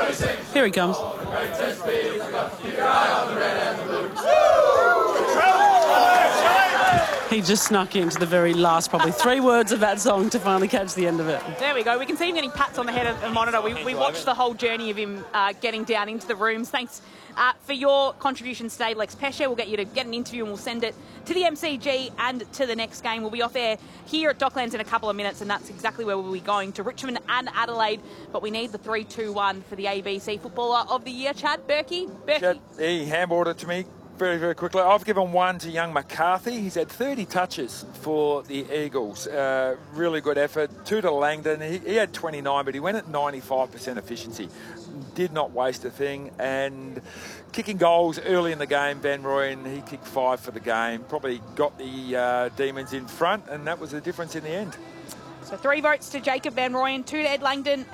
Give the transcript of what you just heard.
Here he comes. He just snuck into the very last, probably 3 words of that song to finally catch the end of it. There we go. We can see him getting pats on the head of the monitor. We watched the whole journey of him getting down into the rooms. Thanks for your contributions today, Lex Pesce. We'll get you to get an interview and we'll send it to the MCG and to the next game. We'll be off air here at Docklands in a couple of minutes, and that's exactly where we'll be going, to Richmond and Adelaide. But we need the 3-2-1 for the ABC Footballer of the Year. Chad, Berkey? Chad, he handballed it to me very, very quickly. I've given 1 to young McCarthy. He's had 30 touches for the Eagles. Really good effort. 2 to Langdon. He had 29, but he went at 95% efficiency. Did not waste a thing. And kicking goals early in the game, Van Rooyen, he kicked 5 for the game. Probably got the Demons in front, and that was the difference in the end. So 3 votes to Jacob Van Rooyen, 2 to Ed Langdon,